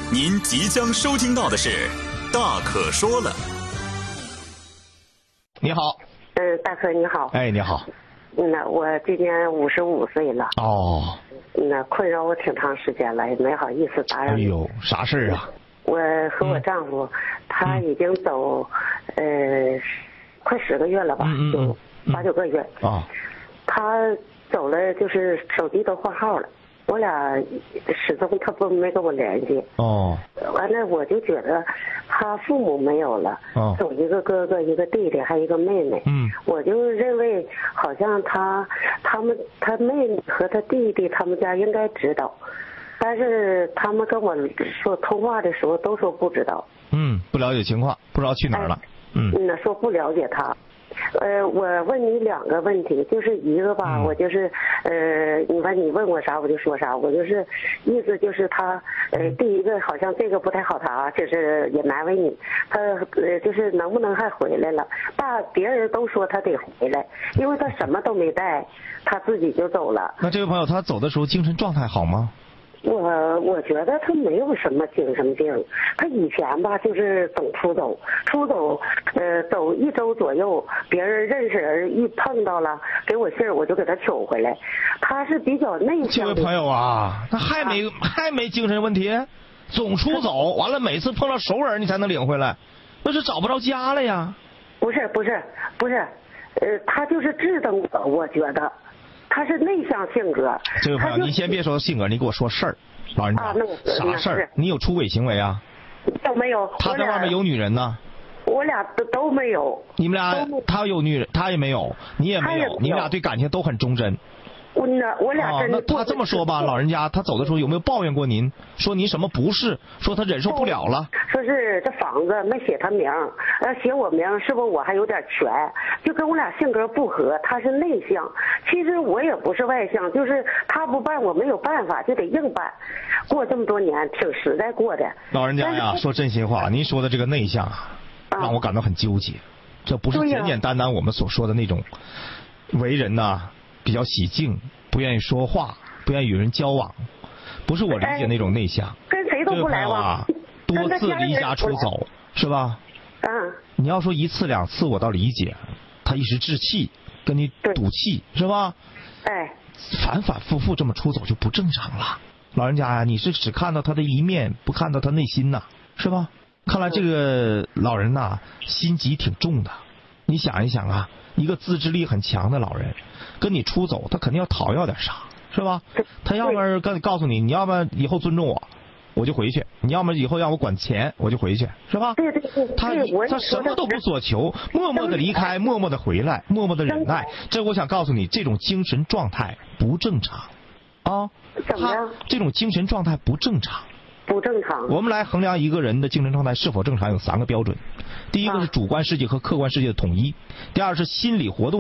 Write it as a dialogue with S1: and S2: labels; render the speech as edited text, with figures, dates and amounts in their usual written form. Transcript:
S1: 您即将收听到的是《大可说了》。
S2: 你好。
S3: 大哥你好。
S2: 哎，你好。
S3: 那我今年55岁了。
S2: 哦。
S3: 那困扰我挺长时间了，也没好意思打扰你。
S2: 哎呦，啥事儿啊？
S3: 我和我丈夫，他已经走，快10个月了吧，就8、9个月。
S2: 啊。
S3: 他走了，就是手机都换号了，我俩始终他没跟我联系。
S2: 哦。
S3: 完了，我就觉得他父母没有了，有一个哥哥，一个弟弟，还有一个妹妹。我就认为好像他妹妹和他弟弟他们家应该知道，但是他们跟我说通话的时候都说不知道。
S2: 不了解情况，不知道去哪儿了。
S3: 那说不了解他。我问你2个问题，就是一个吧，我就是你问我啥我就说啥，我就是意思就是他第一个好像这个不太好谈，就是也难为你，他就是能不能还回来了？别人都说他得回来，因为他什么都没带，他自己就走了。
S2: 那这位朋友他走的时候精神状态好吗？
S3: 我觉得他没有什么精神病，他以前吧就是总出走，走1周左右，别人认识人一碰到了，给我信儿我就给他取回来。他是比较内向的。
S2: 这位朋友啊，他还没精神问题，总出走，完了每次碰到熟人你才能领回来，那是找不着家了呀。
S3: 不是，他就是自动走，我觉得。他是内向性格。
S2: 这位朋友，你先别说性格，你给我说事儿。老人家，啥事儿？你有出轨行为啊？
S3: 都没有。
S2: 他在外面有女人呢？
S3: 我俩都没有。
S2: 你们俩，他有女人，他也没有，你也没有，你们俩对感情都很忠贞。
S3: 我俩真的。
S2: 那他这么说吧，老人家，他走的时候有没有抱怨过您？说您什么不是？说他忍受不了了？
S3: 说是这房子没写他名，写我名，是不是我还有点权？就跟我俩性格不合，他是内向，其实我也不是外向，就是他不办我没有办法，就得硬办。过这么多年，挺实在过的。
S2: 老人家呀，说真心话，您说的这个内向啊，让我感到很纠结。这不是简简单单我们所说的那种为人呐。比较喜静，不愿意说话，不愿意与人交往，不是我理解那种内向。
S3: 跟谁都不来往。
S2: 多次离家出走，是吧？你要说1次2次，我倒理解，他一时志气，跟你赌气，是吧？反反复复这么出走就不正常了。老人家呀，你是只看到他的一面，不看到他内心呐，是吧？看来这个老人呐，心急挺重的。你想一想啊，一个自制力很强的老人跟你出走，他肯定要讨要点啥，是吧？他要么告诉你，你要么以后尊重我就回去，你要么以后让我管钱我就回去，是吧？
S3: 对。
S2: 他什么都不所求，默默的离开，默默的回来，默默的忍耐。这我想告诉你，这种精神状态不正常啊！
S3: 怎么样？
S2: 这种精神状态不正常。
S3: 不正常。
S2: 我们来衡量一个人的精神状态是否正常，有3个标准。第一个是主观世界和客观世界的统一，第二是心理活动